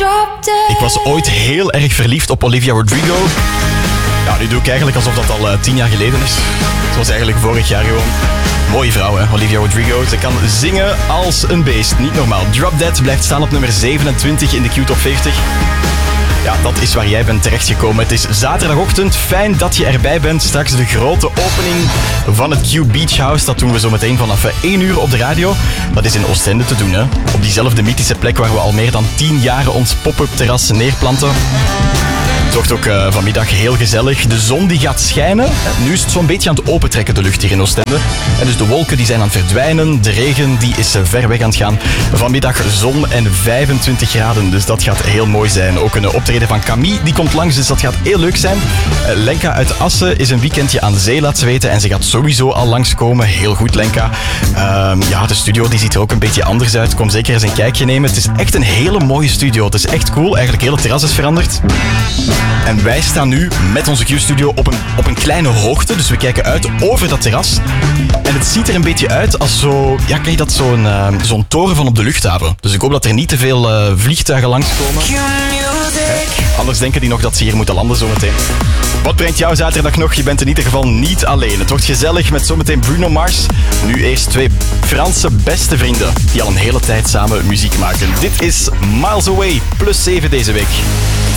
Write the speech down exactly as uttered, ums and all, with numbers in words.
Ik was ooit heel erg verliefd op Olivia Rodrigo. Ja, nu doe ik eigenlijk alsof dat al uh, tien jaar geleden is. Het was eigenlijk vorig jaar gewoon. Mooie vrouw, hè, Olivia Rodrigo. Ze kan zingen als een beest. Niet normaal. Drop Dead blijft staan op nummer zevenentwintig in de Q Top veertig. Ja, dat is waar jij bent terechtgekomen. Het is zaterdagochtend. Fijn dat je erbij bent. Straks de grote opening van het Q Beach House. Dat doen we zo meteen vanaf één uur op de radio. Dat is in Oostende te doen, hè. Op diezelfde mythische plek waar we al meer dan tien jaar ons pop-up terras neerplanten. Het wordt ook uh, vanmiddag heel gezellig. De zon die gaat schijnen. Nu is het zo'n beetje aan het opentrekken, de lucht hier in Oostende. En dus de wolken die zijn aan het verdwijnen. De regen die is uh, ver weg aan het gaan. Vanmiddag zon en vijfentwintig graden. Dus dat gaat heel mooi zijn. Ook een optreden van Camille, die komt langs. Dus dat gaat heel leuk zijn. Uh, Lenka uit Assen is een weekendje aan de zee, laat ze weten. En ze gaat sowieso al langskomen. Heel goed, Lenka. Uh, ja, de studio die ziet er ook een beetje anders uit. Kom zeker eens een kijkje nemen. Het is echt een hele mooie studio. Het is echt cool. Eigenlijk heel het terras is veranderd. En wij staan nu met onze Q-studio op een, op een kleine hoogte. Dus we kijken uit over dat terras. En het ziet er een beetje uit als zo... Ja, kijk dat zo'n uh, zo'n toren van op de luchthaven. Dus ik hoop dat er niet te veel uh, vliegtuigen langskomen. Hè? Anders denken die nog dat ze hier moeten landen zometeen. Wat brengt jou zaterdag nog? Je bent in ieder geval niet alleen. Het wordt gezellig met zometeen Bruno Mars. Nu eerst twee Franse beste vrienden die al een hele tijd samen muziek maken. Dit is Miles Away, plus zeven deze week.